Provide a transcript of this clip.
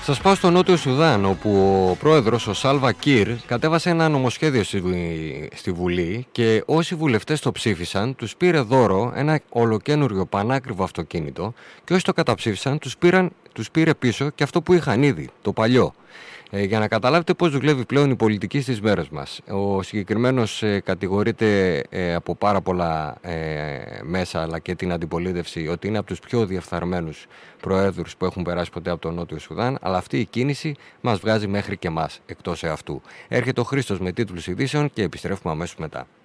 Σας πάω στο Νότιο Σουδάν, όπου ο πρόεδρος, ο Σάλβα Κίρ, κατέβασε ένα νομοσχέδιο στη Βουλή και όσοι βουλευτές το ψήφισαν, τους πήρε δώρο ένα ολοκένουργιο πανάκριβο αυτοκίνητο και όσοι το καταψήφισαν, τους πήρε πίσω και αυτό που είχαν ήδη, το παλιό. Για να καταλάβετε πώς δουλεύει πλέον η πολιτική στις μέρες μας. Ο συγκεκριμένος κατηγορείται από πάρα πολλά μέσα, αλλά και την αντιπολίτευση, ότι είναι από τους πιο διεφθαρμένους προέδρους που έχουν περάσει ποτέ από τον Νότιο Σουδάν, αλλά αυτή η κίνηση μας βγάζει μέχρι και εμάς εκτός εαυτού. Έρχεται ο Χρήστος με τίτλους ειδήσεων και επιστρέφουμε αμέσως μετά.